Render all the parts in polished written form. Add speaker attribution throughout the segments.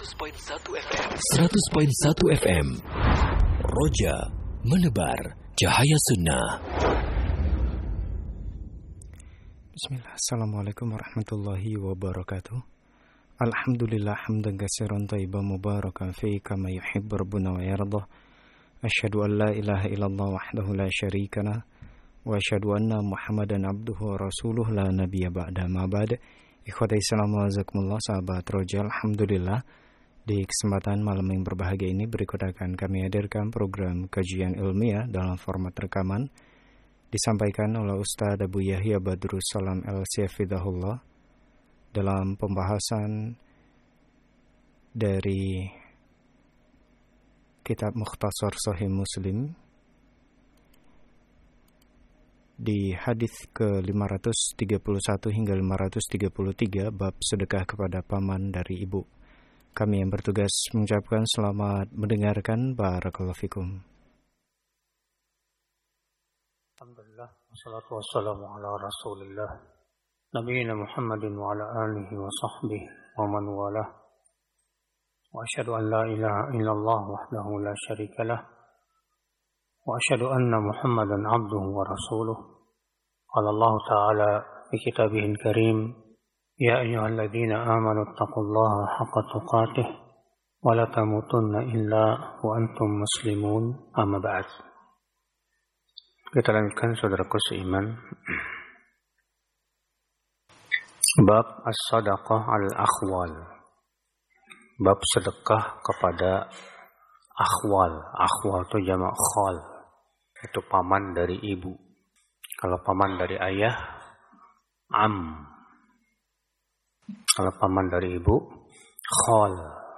Speaker 1: 100.1 FM. 100.1 FM. Roja menebar cahaya sunnah.
Speaker 2: Bismillah. Assalamualaikum warahmatullahi wabarakatuh. Alhamdulillah hamdan katsiran thayyiban mubarakan fi kama yuhibbu rabbuna wa yardah. Asyhadu an la ilaha illallah wahdahu la syarika lah wa asyhadu anna Muhammadan abduhu wa rasuluhu la nabiyya ba'da ma ba'd. Ikhwati Islam wa jazakumullah, sahabat Roja, alhamdulillah di kesempatan malam yang berbahagia ini berikut akan kami hadirkan program kajian ilmiah dalam format rekaman disampaikan oleh Ustaz Abu Yahya Badrus Salam LC-Fidahullah dalam pembahasan dari kitab Mukhtasar Sahih Muslim di hadis ke-531 hingga 533 bab sedekah kepada paman dari ibu. Kami yang bertugas mengucapkan selamat mendengarkan. Barakallahu fikum.
Speaker 3: Alhamdulillah, wassalatu wassalamu ala rasulillah nabiyina Muhammadin wa ala alihi wa sahbihi wa man walah. Wa asyhadu an la ilaha illallah wahdahu la syarika lah wa asyhadu anna Muhammadan abduhu wa rasuluh. Qala Allah Ta'ala fi kitabihil karim, ya ayyuhalladzina amanu taqullaha haqqa tuqatih wa la tamutunna illa wa antum muslimun. Amma ba'd. Kita lanjutkan saudaraku seiman. Bab as-sadaqah al-akhwal. Bab sedekah kepada akhwal. Akhwal itu jamak khal. Itu paman dari ibu. Kalau paman dari ayah, am. Kalau paman dari ibu, khal.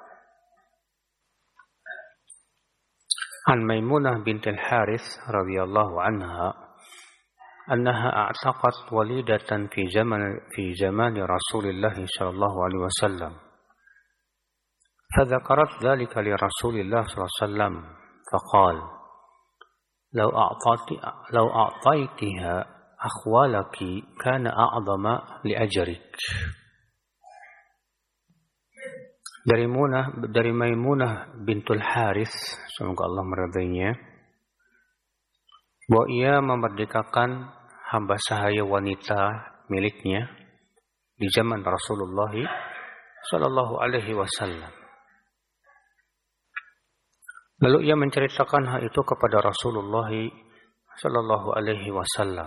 Speaker 3: An Maimunah bintil Harith radhiyallahu anha annaha a'taqat walidatan fi zaman Rasulillah sallallahu alaihi wasallam. فذكرت ذلك لرسول الله صلى الله عليه وسلم فقال لو أعطيتها أخوالك كان أعظم لأجرك. Dari Maimunah bintul Harith, semoga Allah meridainya, bahwa ia memerdekakan hamba sahaya wanita miliknya di zaman Rasulullah sallallahu alaihi wasallam. Lalu ia menceritakan hal itu kepada Rasulullah sallallahu alaihi wasallam.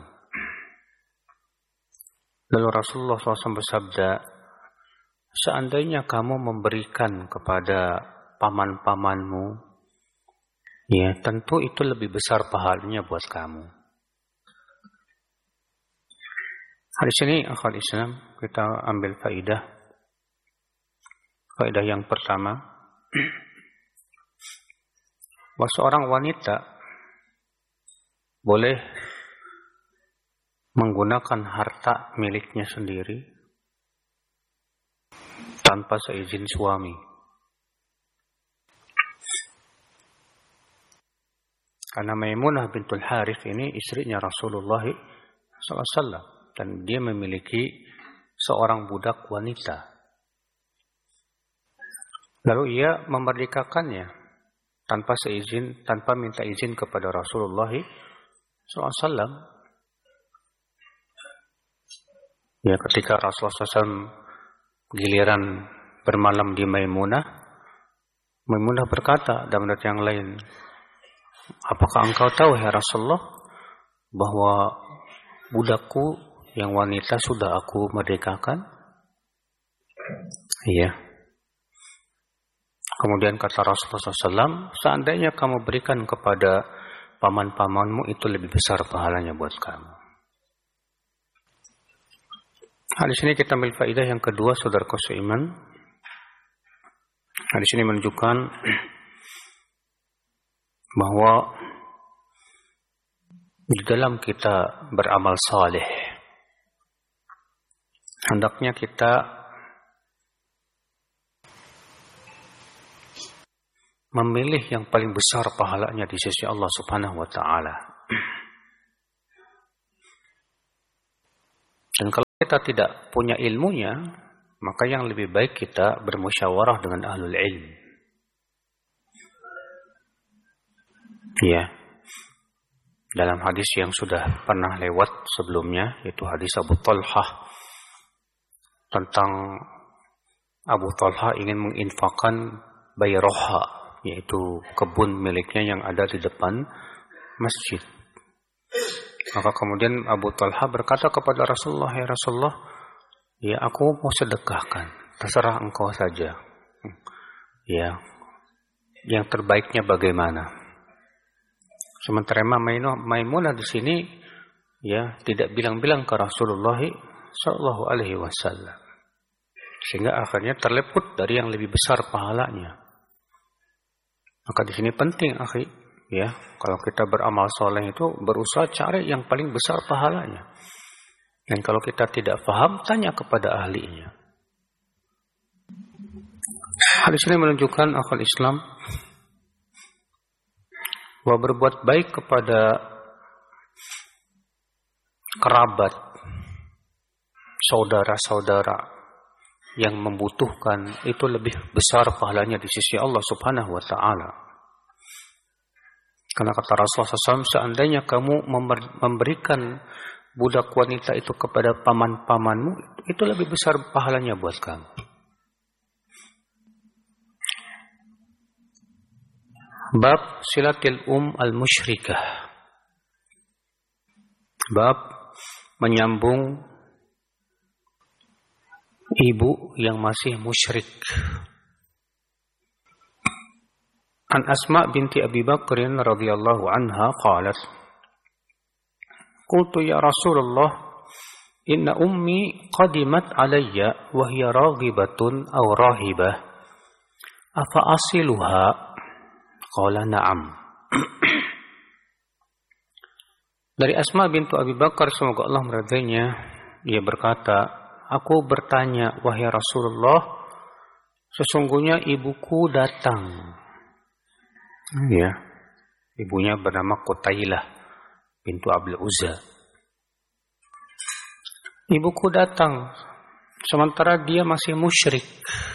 Speaker 3: Lalu Rasulullah SAW bersabda, seandainya kamu memberikan kepada paman-pamanmu, ya tentu itu lebih besar pahalanya buat kamu. Hadis ini akhwat Islam, kita ambil faidah. Faidah yang pertama, bahwa seorang wanita boleh menggunakan harta miliknya sendiri tanpa seizin suami. Karena Maimunah bintul Harith ini istrinya Rasulullah SAW dan dia memiliki seorang budak wanita. Lalu ia memerdekakannya tanpa minta izin kepada Rasulullah SAW. Ya, ketika Rasulullah SAW giliran bermalam di Maimunah berkata dalam riwayat yang lain, apakah engkau tahu ya Rasulullah bahwa budakku yang wanita sudah aku merdekakan? Iya. Kemudian kata Rasulullah SAW, seandainya kamu berikan kepada paman-pamanmu, itu lebih besar pahalanya buat kamu. Hadis ini kita ambil faidah yang kedua, saudaraku seiman. Hadis ini menunjukkan bahwa di dalam kita beramal saleh, hendaknya kita memilih yang paling besar pahalanya di sisi Allah Subhanahu wa taala. Dan kalau kita tidak punya ilmunya, maka yang lebih baik kita bermusyawarah dengan ahlul ilm. Ya. Dalam hadis yang sudah pernah lewat sebelumnya, yaitu hadis Abu Talhah, tentang Abu Talhah ingin menginfakkan Bayroha, yaitu kebun miliknya yang ada di depan masjid. Maka kemudian Abu Talhah berkata kepada Rasulullah, ya Rasulullah, ya aku mau sedekahkan, terserah engkau saja. Ya, yang terbaiknya bagaimana? Sementara Maimunah di sini ya tidak bilang-bilang ke Rasulullah sallallahu alaihi wasallam. Sehingga akhirnya terluput dari yang lebih besar pahalanya. Maka di sini penting, akhi, ya, kalau kita beramal soleh itu berusaha cari yang paling besar pahalanya. Dan kalau kita tidak paham, tanya kepada ahlinya. Hadis ini menunjukkan akal Islam bahwa berbuat baik kepada kerabat, saudara-saudara yang membutuhkan itu lebih besar pahalanya di sisi Allah Subhanahu wa taala. Karena kata Rasulullah SAW, seandainya kamu memberikan budak wanita itu kepada paman-pamanmu, itu lebih besar pahalanya buat kamu. Bab silatil al-musyrikah. Bab menyambung ibu yang masih musyrik. An Asma binti Abi Bakr radhiyallahu anha qalat, qultu ya Rasulullah, inna ummi qadimat alayya wa hiya raghibatun aw rahibah, afa asiluha? Qala na'am. Dari Asma bintu Abi Bakar, semoga Allah meridainya, dia berkata, aku bertanya, wahai Rasulullah, sesungguhnya ibuku datang. Ya, ibunya bernama Qutailah bintu Abdul Uzza. Ibuku datang, sementara dia masih musyrik.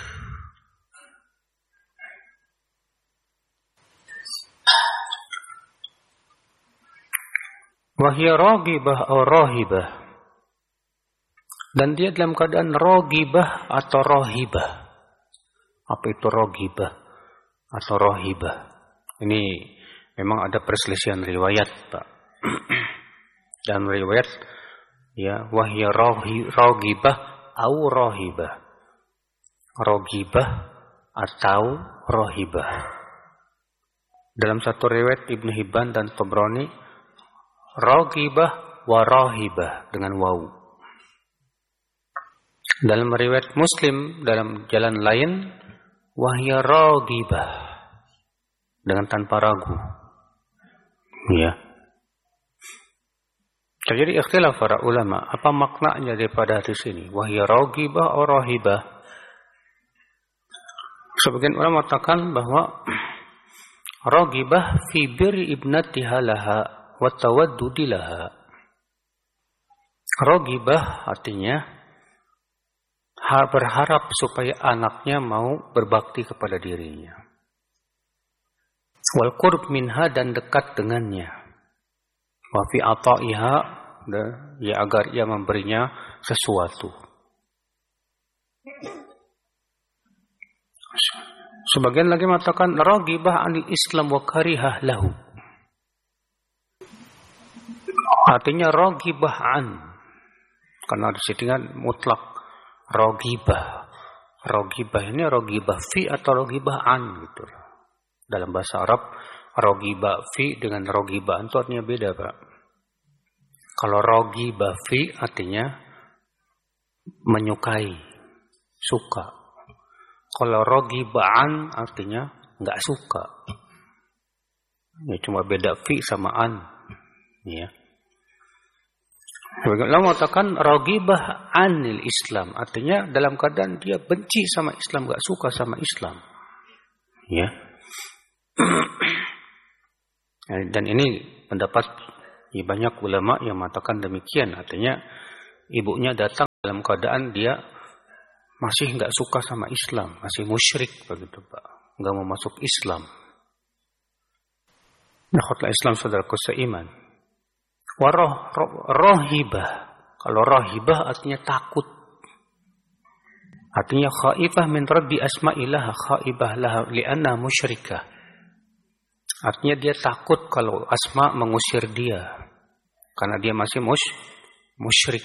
Speaker 3: Wahia ragibah atau rahibah. Dan dia dalam keadaan ragibah atau rahibah. Apa itu ragibah atau rahibah? Ini memang ada perselisihan riwayat, Pak. Dan riwayat ya wahia ragibah atau rahibah. Ragibah atau rahibah. Dalam satu riwayat Ibnu Hibban dan Tabrani, ragibah wa rahibah dengan wawu. Dalam riwayat Muslim dalam jalan lain, wahya ragibah dengan tanpa ragu. Ya. Terjadi ikhtilaf para ulama, apa maknanya daripada hadis ini? Wahya ragibah atau rahibah? Sebagian ulama mengatakan bahwa ragibah fi birri ibnatiha laha wa tawaddudilaha. Ragibah artinya berharap supaya anaknya mau berbakti kepada dirinya. Wal qurb minha, dan dekat dengannya. Wa fi ata'iha, ya agar ia memberinya sesuatu. Sebagian lagi mengatakan ragibah anil Islam wa karihah lahu. Artinya ragibah karena di sini kan mutlak ragibah. Ragibah ini ragibah fi atau ragibah an gitu. Dalam bahasa Arab ragibah fi dengan ragibah itu artinya beda, Pak. Kalau ragibah fi artinya menyukai, suka. Kalau ragibah an artinya enggak suka. Ya cuma beda fi sama an. Ya. Allah mengatakan ragibah anil Islam, artinya dalam keadaan dia benci sama Islam, enggak suka sama Islam. Ya. Dan ini pendapat banyak ulama yang mengatakan demikian, artinya ibunya datang dalam keadaan dia masih nggak suka sama Islam, masih musyrik begitu Pak, nggak mau masuk Islam. Ikhwatul Islam saudaraku seiman. Rohibah. Kalau rohibah artinya takut. Artinya khaifah min raddi asma'illah, khaibah laha li'anna musyrikah. Artinya dia takut kalau Asma mengusir dia karena dia masih musyrik.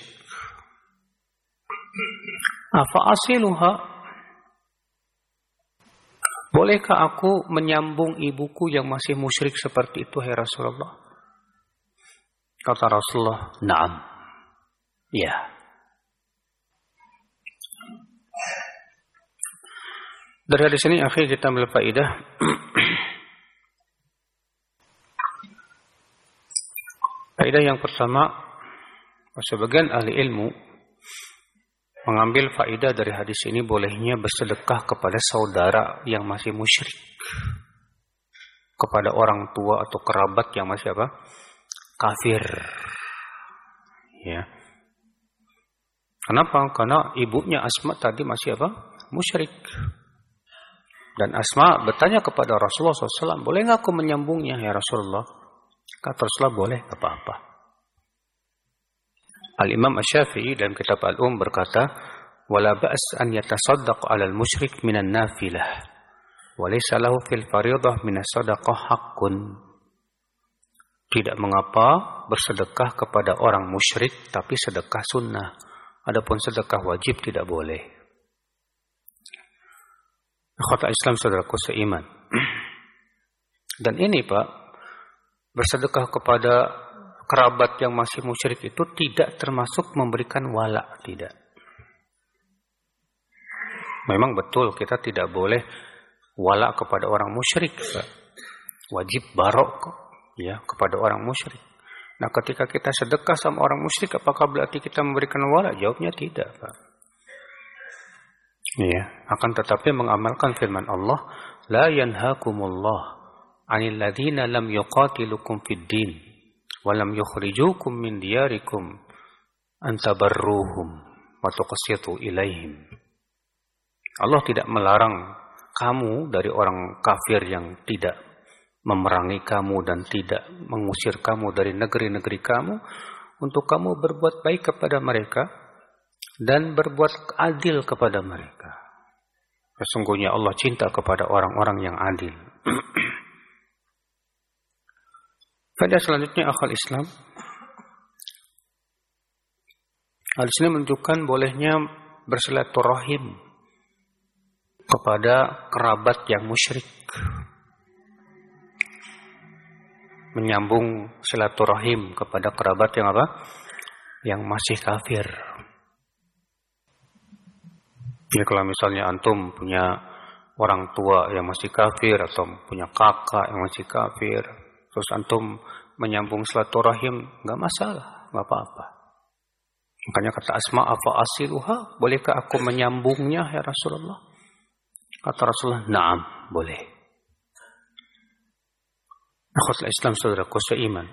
Speaker 3: Afa asiluha, bolehkah aku menyambung ibuku yang masih musyrik seperti itu, hai Rasulullah? Kata Rasulullah, na'am. Ya. Dari hadis ini akhirnya kita ambil faedah. Faedah yang pertama, sebagian ahli ilmu mengambil faedah dari hadis ini bolehnya bersedekah kepada saudara yang masih musyrik, kepada orang tua atau kerabat yang masih apa? Kafir. Ya. Kenapa? Karena ibunya Asma tadi masih apa? Musyrik. Dan Asma bertanya kepada Rasulullah SAW, boleh nggak aku menyambungnya ya Rasulullah? Kata Rasulullah, boleh, apa-apa. Al-Imam Asy-Syafi'i dalam kitab Al-Um berkata, wala ba's an yatasaddaq 'alal musyrik minan nafilah wa laysa lahu fil fardhah minas sadaqah haqqun. Tidak mengapa bersedekah kepada orang musyrik tapi sedekah sunnah. Adapun sedekah wajib tidak boleh. Ikhwatul Islam saudaraku seiman. Dan ini Pak, bersedekah kepada kerabat yang masih musyrik itu tidak termasuk memberikan wala, tidak. Memang betul kita tidak boleh wala kepada orang musyrik, Pak. Wajib barok ya kepada orang musyrik. Nah, ketika kita sedekah sama orang musyrik, apakah berarti kita memberikan wala? Jawabnya tidak, Pak. Ya, akan tetapi mengamalkan firman Allah, la yanhakumullah 'anil ladzina lam yuqatilukum fid din wa lam yukhrijukum min diyarikum an tabarruhum wa tuqsitu ilaihim. Allah tidak melarang kamu dari orang kafir yang tidak memerangi kamu dan tidak mengusir kamu dari negeri-negeri kamu untuk kamu berbuat baik kepada mereka dan berbuat adil kepada mereka. Sesungguhnya Allah cinta kepada orang-orang yang adil. Pada selanjutnya akhwal Islam, hal ini menunjukkan bolehnya bersilaturahim kepada kerabat yang musyrik. Menyambung silaturahim kepada kerabat yang apa? Yang masih kafir. Ya, kalau misalnya antum punya orang tua yang masih kafir atau punya kakak yang masih kafir, terus antum menyambung silaturahim, nggak masalah, nggak apa-apa. Makanya kata Asma, afa asiluha, bolehkah aku menyambungnya ya Rasulullah? Kata Rasulullah, na'am, boleh. Akhwatul Islam saudaraku seiman.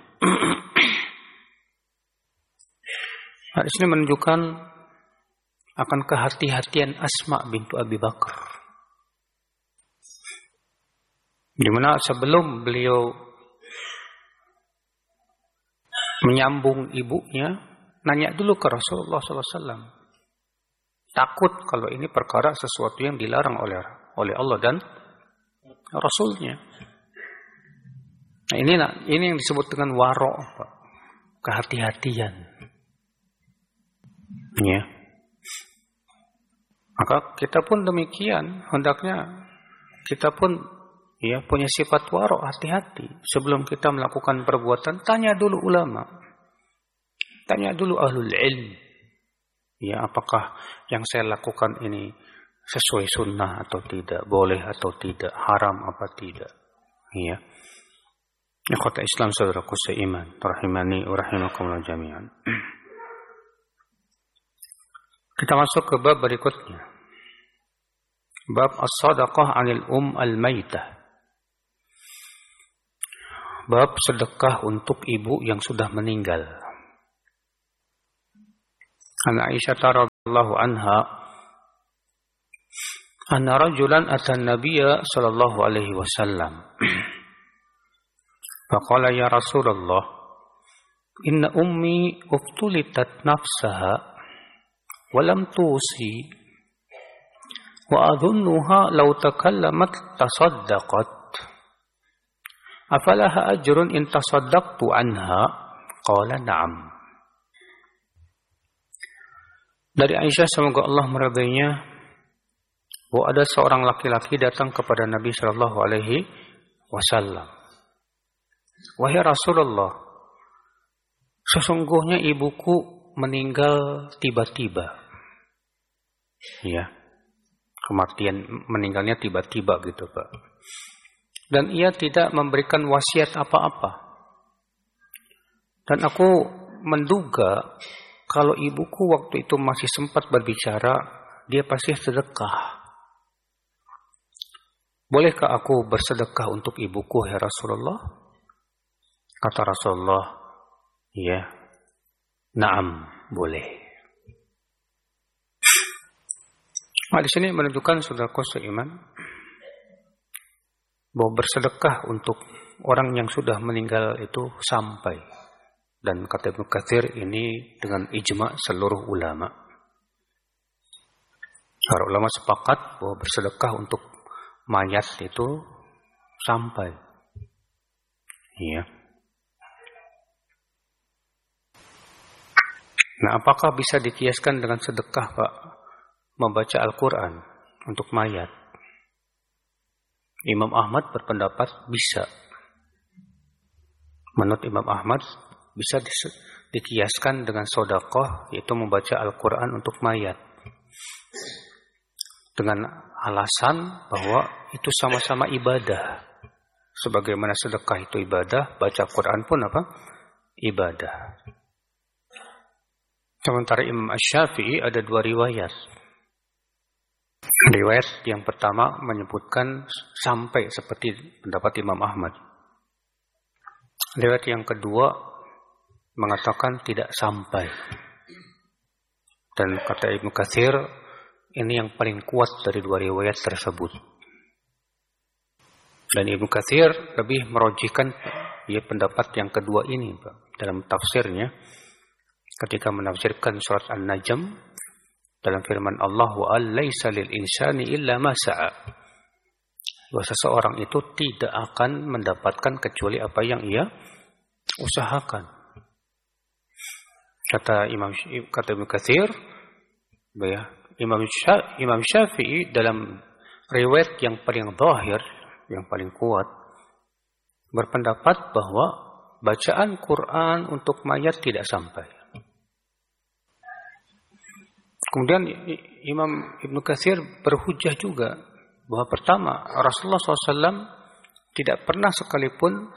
Speaker 3: Hadis ini menunjukkan akan kehati-hatian Asma bintu Abi Bakar. Di mana sebelum beliau menyambung ibunya, nanya dulu ke Rasulullah SAW. Takut kalau ini perkara sesuatu yang dilarang oleh Allah dan Rasulnya. Nah, ini yang disebut dengan waro, kehati-hatian. Ya. Maka kita pun demikian, hendaknya kita pun ya punya sifat waro, hati-hati. Sebelum kita melakukan perbuatan, tanya dulu ulama. Tanya dulu ahlul ilm. Ya, apakah yang saya lakukan ini sesuai sunnah atau tidak, boleh atau tidak, haram apa tidak. Ya. Ikhwata Islam saudaraku seiman, rahimani wa rahimakumullah jami'an. Kita masuk ke bab berikutnya. Bab as-sadaqah 'anil al-maitah. Bab sedekah untuk ibu yang sudah meninggal. An Aisyah radhiyallahu anha anna rajulan atan nabiyya sallallahu alaihi wasallam faqala ya Rasulullah inna ummi uftulitat nafsaha wa lam tusi wa adhunnuha law takallamat tasaddaqat afalaha ajrun in tasaddaqtu anha qala na'am. Dari Aisyah semoga Allah meridainya bahwa ada seorang laki-laki datang kepada Nabi sallallahu alaihi wasallam. Wahai Rasulullah, sesungguhnya ibuku meninggal tiba-tiba. Ya. Kematian meninggalnya tiba-tiba gitu, Pak. Dan ia tidak memberikan wasiat apa-apa. Dan aku menduga kalau ibuku waktu itu masih sempat berbicara, dia pasti sedekah. Bolehkah aku bersedekah untuk ibuku, ya Rasulullah? Kata Rasulullah, ya, na'am, boleh. Nah, di sini menunjukkan saudaraku seiman bahwa bersedekah untuk orang yang sudah meninggal itu sampai. Dan kata Ibnu Katsir ini dengan ijma seluruh ulama. Para ulama sepakat bahwa bersedekah untuk mayat itu sampai. Iya. Nah, apakah bisa dikiaskan dengan sedekah, Pak? Membaca Al-Quran untuk mayat. Imam Ahmad berpendapat bisa. Menurut Imam Ahmad, bisa dikiaskan dengan sedekah, yaitu membaca Al-Quran untuk mayat. Dengan alasan bahwa itu sama-sama ibadah. Sebagaimana sedekah itu ibadah, baca Quran pun apa? Ibadah. Sementara Imam Asy-Syafi'i ada dua riwayat. Riwayat yang pertama menyebutkan sampai seperti pendapat Imam Ahmad. Riwayat yang kedua mengatakan tidak sampai. Dan kata Ibnu Katsir, ini yang paling kuat dari dua riwayat tersebut. Dan Ibnu Katsir lebih merojihkan pendapat yang kedua ini, Pak, dalam tafsirnya. Ketika menafsirkan surat An-Najm dalam firman Allah wa laisa lil insani illa ma sa'a. Bahwa seseorang itu tidak akan mendapatkan kecuali apa yang ia usahakan. Kata Ibnu Katsir, ya, Imam Syafi'i dalam riwayat yang paling zahir, yang paling kuat, berpendapat bahwa bacaan Quran untuk mayat tidak sampai. Kemudian Imam Ibnu Katsir berhujjah juga bahwa pertama Rasulullah SAW tidak pernah sekalipun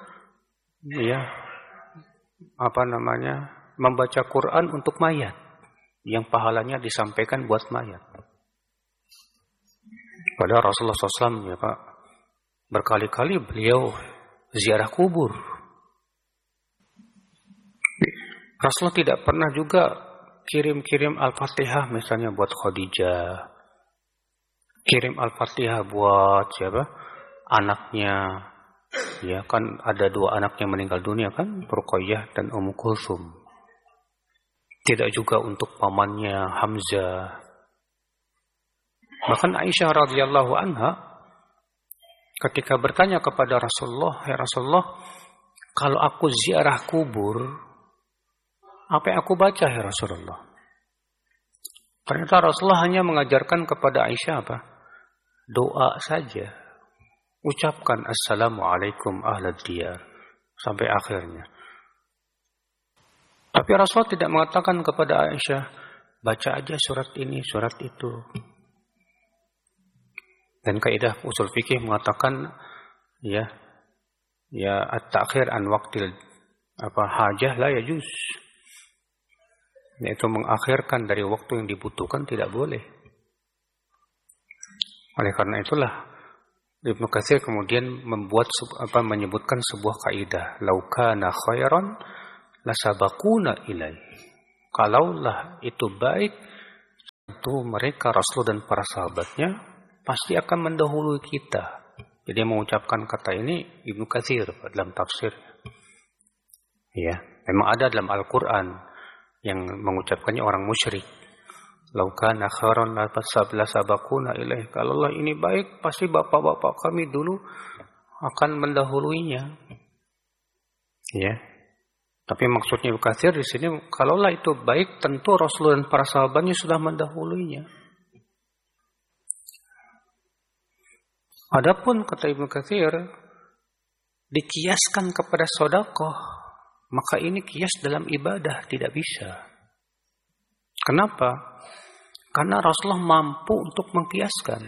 Speaker 3: membaca Quran untuk mayat yang pahalanya disampaikan buat mayat. Padahal Rasulullah SAW berkali-kali beliau ziarah kubur. Rasulullah tidak pernah juga kirim Al-Fatihah misalnya buat Khadijah. Kirim Al-Fatihah buat siapa? Anaknya. Ya kan ada dua anak yang meninggal dunia kan, Ruqayyah dan Ummu Kulsum. Tidak juga untuk pamannya Hamzah. Bahkan Aisyah radhiyallahu anha ketika bertanya kepada Rasulullah, "Ya Rasulullah, kalau aku ziarah kubur, apa yang aku baca ya Rasulullah?" Ternyata Rasulullah hanya mengajarkan kepada Aisyah apa? Doa saja. Ucapkan Assalamualaikum ahlad diyar. Sampai akhirnya. Tapi Rasulullah tidak mengatakan kepada Aisyah, baca aja surat ini, surat itu. Dan kaidah usul fikih mengatakan, ya at-ta'khir an waqtil hajah la yajuz. Yaitu mengakhirkan dari waktu yang dibutuhkan tidak boleh. Oleh karena itulah Ibnu Katsir kemudian menyebutkan sebuah kaidah, "Lau kana khairan lasabaquna ilai." Kalaulah itu baik, tentu mereka Rasul dan para sahabatnya pasti akan mendahului kita. Jadi mengucapkan kata ini Ibnu Katsir dalam tafsir. Ya, memang ada dalam Al-Quran yang mengucapkannya orang musyrik. Lau kana khairan la sabaquna ilaih. Kalau ini baik, pasti bapak-bapak kami dulu akan mendahuluinya. Ya. Tapi maksudnya Ibnu Katsir di sini, kalaulah itu baik, tentu Rasulullah dan para sahabatnya sudah mendahuluinya. Adapun kata Ibnu Katsir, dikiaskan kepada sedekah, maka ini kias dalam ibadah tidak bisa. Kenapa? Karena Rasulullah mampu untuk mengkiaskan.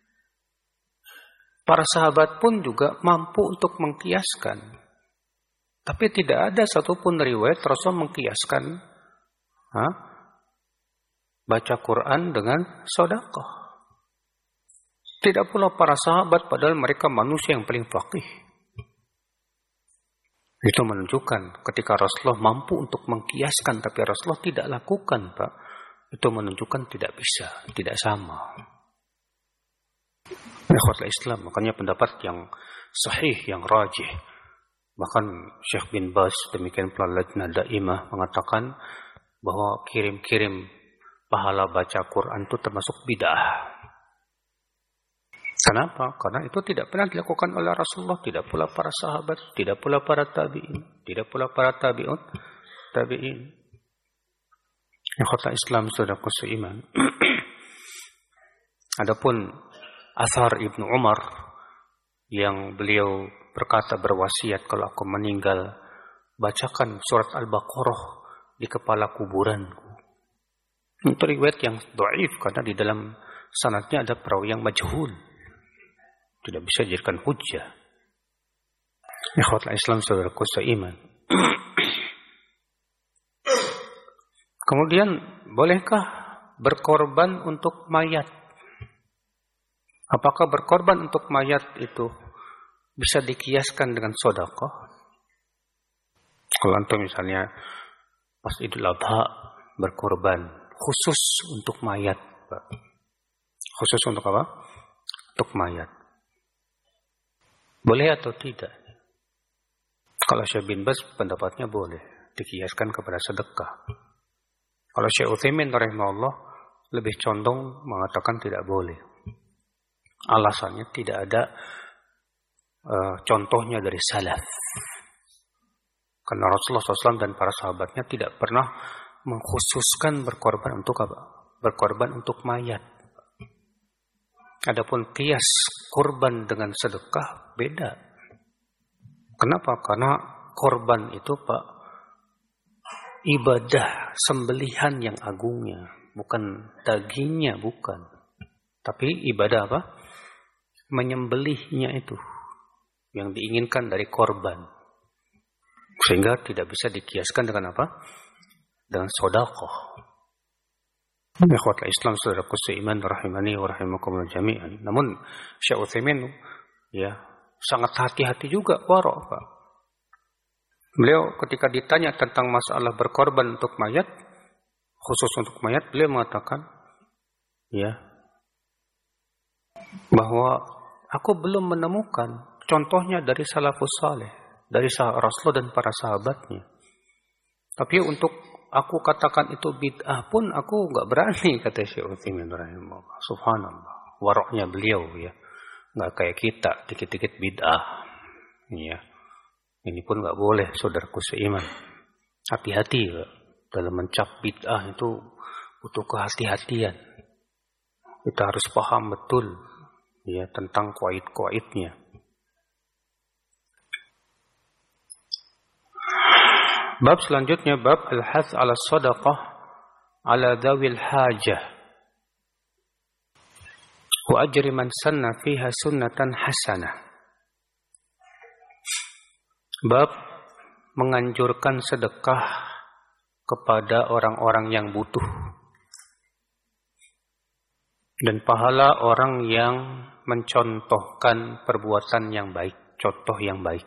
Speaker 3: Para sahabat pun juga mampu untuk mengkiaskan. Tapi tidak ada satupun riwayat Rasul mengkiaskan baca Quran dengan sedekah. Tidak pula para sahabat, padahal mereka manusia yang paling faqih. Itu menunjukkan ketika Rasulullah mampu untuk mengkiaskan, tapi Rasulullah tidak lakukan, Pak. Itu menunjukkan tidak bisa, tidak sama. Ikhwatul Islam, makanya pendapat yang sahih, yang rajih. Bahkan Syekh bin Baz, demikian pula Lajnah Daimah, mengatakan bahwa kirim-kirim pahala baca Quran itu termasuk bid'ah. Kenapa? Karena itu tidak pernah dilakukan oleh Rasulullah, tidak pula para sahabat, tidak pula para tabi'in, tidak pula para tabi'in. Ikhwatul Islam saudaraku seiman. Adapun Athar Ibnu Umar yang beliau berkata, berwasiat, kalau aku meninggal, bacakan surat Al-Baqarah di kepala kuburanku. Itu riwayat yang dhaif karena di dalam sanadnya ada perawi yang majhul. Tidak bisa dijadikan hujjah. Ikhwatul Islam saudaraku seiman. Kemudian, bolehkah berkorban untuk mayat? Apakah berkorban untuk mayat itu bisa dikiaskan dengan sedekah? Kalau antum misalnya pas Idul Adha berkorban khusus untuk mayat, Pak. Khusus untuk apa? Untuk mayat. Boleh atau tidak? Kalau Syekh bin Baz pendapatnya boleh dikiaskan kepada sedekah. Kalau Syekh Utsaimin rahimahullah lebih condong mengatakan tidak boleh. Alasannya tidak ada contohnya dari salaf. Karena Rasulullah SAW dan para sahabatnya tidak pernah mengkhususkan berkorban untuk apa? Berkorban untuk mayat. Adapun kias korban dengan sedekah beda. Kenapa? Karena korban itu, Pak, ibadah sembelihan yang agungnya, bukan dagingnya, bukan. Tapi ibadah apa? Menyembelihnya itu yang diinginkan dari korban. Sehingga tidak bisa dikiaskan dengan apa? Dengan sedekah. Ikhwatul Islam saudaraku seiman rahimani wa rahimakumullah jami'an. Namun Syekh Utsaimin ya sangat hati-hati juga wara', Pak. Beliau ketika ditanya tentang masalah berkorban untuk mayat, khusus untuk mayat, beliau mengatakan ya bahwa aku belum menemukan contohnya dari salafus saleh, dari Rasulullah dan para sahabatnya. Tapi untuk aku katakan itu bid'ah pun aku enggak berani, kata Syekh Utsaimin rahimahullah. Subhanallah, waroknya beliau ya. Enggak kayak kita, dikit-dikit bid'ah. Ya. Ini pun enggak boleh, saudaraku seiman. Hati-hati dalam mencap bid'ah itu butuh kehati-hatian. Kita harus paham betul ya tentang qaid-qaidnya. Bab selanjutnya, bab al-hath ala sadaqah ala dhawil hajah wa ajri man sanna fiha sunnatan hasanah. Bab menganjurkan sedekah kepada orang-orang yang butuh dan pahala orang yang mencontohkan perbuatan yang baik, contoh yang baik.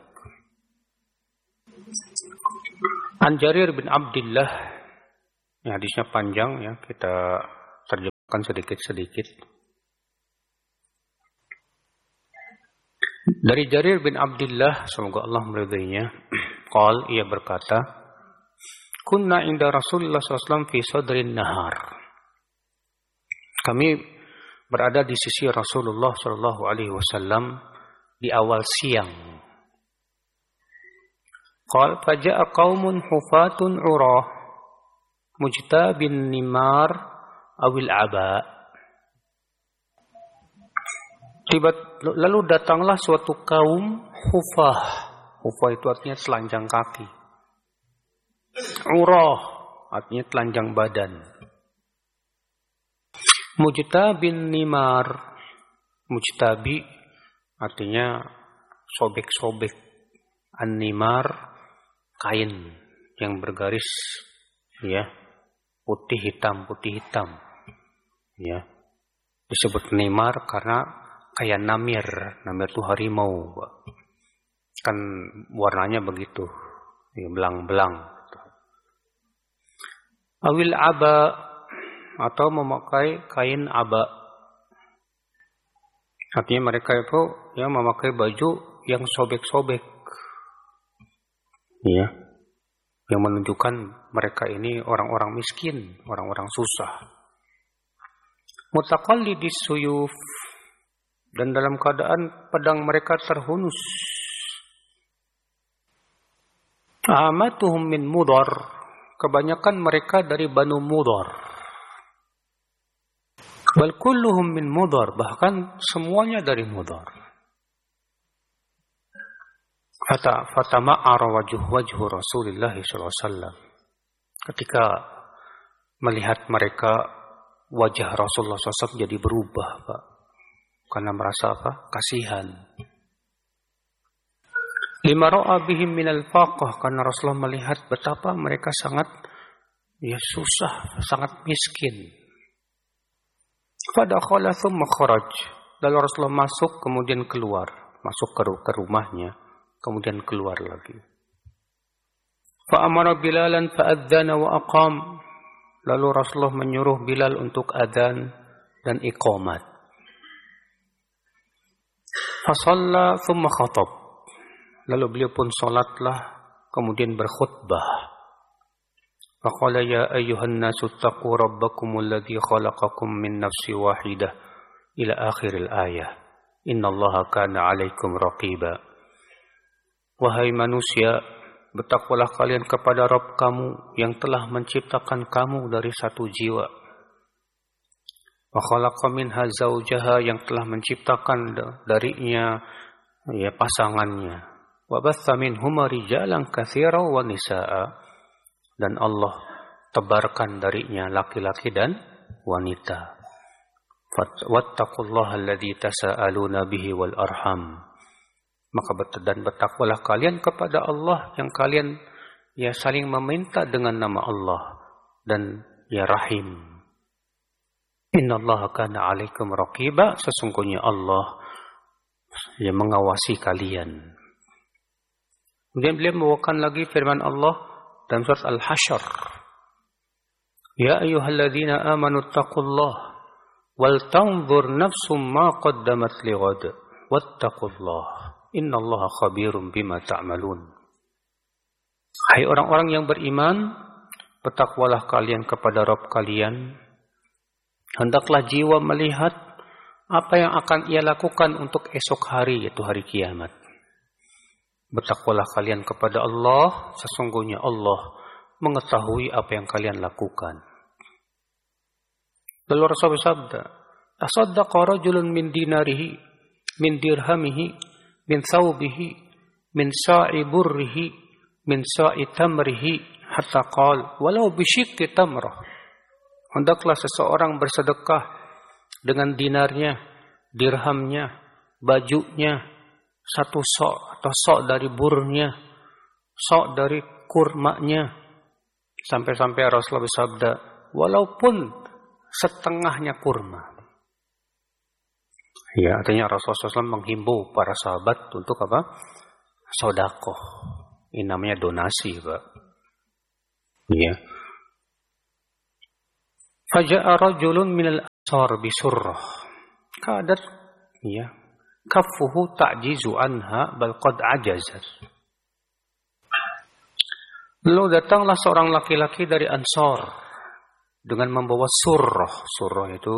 Speaker 3: An Jarir bin Abdullah, ya, hadisnya panjang ya, kita terjemahkan sedikit-sedikit. Dari Jarir bin Abdullah, semoga Allah meridainya, ia berkata, kunna inda Rasulullah SAW fi sadrin nahar. Kami berada di sisi Rasulullah SAW di awal siang. Faja'a qaumun hufatun urah mujtabin nimar awil aba. Lalu datanglah suatu kaum hufah. Hufah itu artinya telanjang kaki. Urah artinya telanjang badan. Mujtabin nimar. Mujtabi artinya sobek-sobek. An-nimar kain yang bergaris, ya, putih hitam. Ya. Disebut nimar karena kayak namir itu harimau, kan warnanya begitu, ya, belang-belang. Awil aba atau memakai kain aba, artinya mereka itu yang memakai baju yang sobek-sobek, ya, yang menunjukkan mereka ini orang-orang miskin, orang-orang susah. Mutaqallidis suyuf, dan dalam keadaan pedang mereka terhunus. Amatuhum min Mudar, kebanyakan mereka dari Banu Mudar. Bal kulluhum min Mudar, bahkan semuanya dari Mudar. Fatama'ara wajhu Rasulullah SAW. Ketika melihat mereka, wajah Rasulullah SAW jadi berubah, Pak. Karena merasa apa? Kasihan. Lima ra'a bihim minal faqah, karena Rasulullah melihat betapa mereka sangat susah, sangat miskin. Fadakhala thumma kharaj. Lalu Rasulullah masuk kemudian keluar, masuk ke rumahnya, kemudian keluar lagi. Fa amara Bilalan fa adzana wa aqam. Lalu Rasulullah menyuruh Bilal untuk adzan dan iqamat. Fasalla thumma khatab. Lalu beliau pun salatlah kemudian berkhutbah. Faqala ya ayyuhan nasu taqu rabbakumul ladzi khalaqakum min nafsin wahidah ila akhiril ayah. Innallaha kana 'alaikum raqiba. Wahai manusia, bertakwalah kalian kepada Rabb kamu yang telah menciptakan kamu dari satu jiwa. Wa khalaqa minha zawjaha, yang telah menciptakan darinya pasangannya. Wa batha minhuma rijalan katsiran wa nisaa, dan Allah tebarkan darinya laki-laki dan wanita. Wattaqullaha alladzi tasaaluna bihi wal arham. Maka bertakwalah kalian kepada Allah yang kalian saling meminta dengan nama Allah dan rahim. Innallaha kana 'alaikum raqiba, sesungguhnya Allah yang mengawasi kalian. Kemudian beliau membawakan lagi firman Allah dalam surat Al-Hasyr. Ya ayyuhalladzina amanu taqullaha wal tanzur nafsum ma qaddamat lighad wattaqullaha innallaha khabirum bima ta'malun. Hai orang-orang yang beriman, bertakwalah kalian kepada Rabb kalian. Hendaklah jiwa melihat apa yang akan ia lakukan untuk esok hari, yaitu hari kiamat. Bertakwalah kalian kepada Allah, sesungguhnya Allah mengetahui apa yang kalian lakukan. Lalu Rasul bersabda, tasaddaqa rajulun min dinarihi, min dirhamihi, min thawbihi, min sa'i burrihi, min sa'i tamrihi, hatta qala, walau bisyikki tamrah. Hendaklah seseorang bersedekah dengan dinarnya, dirhamnya, bajunya, satu sok atau sok dari burnya, sok dari kurmanya. Sampai-sampai Rasulullah bersabda, walaupun setengahnya kurma. Ya, artinya Rasulullah SAW menghimbau para sahabat untuk apa? Sedekah. Ini namanya donasi, Pak. Ya. Faja'a rajulun minal ansar bisurrah. Kadat, ya, kaffuhu ta'jizu anha bal qad ajazat. Lalu datanglah seorang laki-laki dari Ansor dengan membawa surrah. Surrah itu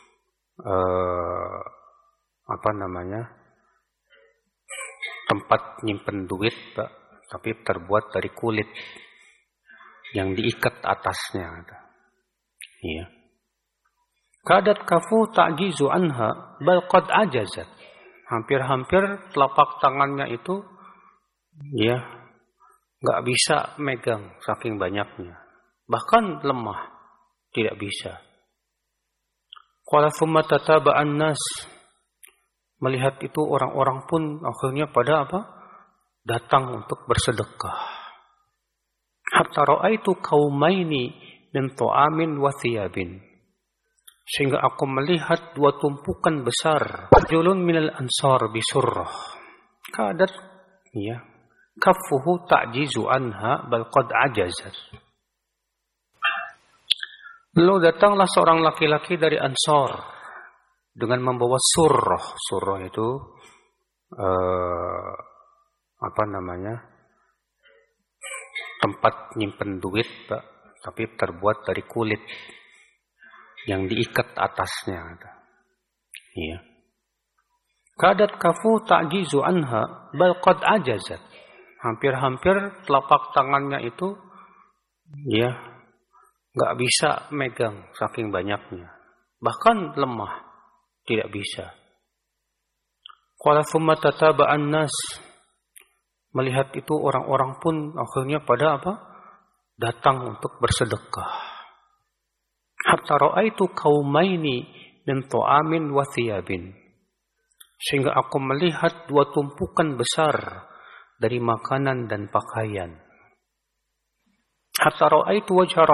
Speaker 3: tempat nyimpen duit, Pak, tapi terbuat dari kulit yang diikat atasnya. Iya. Kadat kafu ta'jizu anha bal qad ajazat. Hampir-hampir telapak tangannya itu ya enggak bisa megang saking banyaknya. Bahkan lemah, tidak bisa. Qala thumma tataba'an nas. Melihat itu orang-orang pun akhirnya pada datang untuk bersedekah. Hatta ra'aitu qaumaini min ta'amin wa thiyabin. Sehingga aku melihat dua tumpukan besar. Rajulun minal ansar bisurrah. Kadat ya kaffuhu ta'jizu anha bal qad ajazat. Lalu datanglah seorang laki-laki dari Ansar dengan membawa surrah. Surrah itu tempat nyimpen duit, Pak, tapi terbuat dari kulit yang diikat atasnya. Iya. Kadat kafu ta'jizu anha bal qad ajazat. Hampir-hampir telapak tangannya itu ya enggak bisa megang saking banyaknya. Bahkan lemah, tidak bisa. Qala thumma tataba'an nas. Melihat itu orang-orang pun akhirnya pada datang untuk bersedekah. Hatta ra'aitu qaumaini min ta'amin wa thiyabin. Sehingga aku melihat dua tumpukan besar dari makanan dan pakaian. Hatta ra'aitu wajha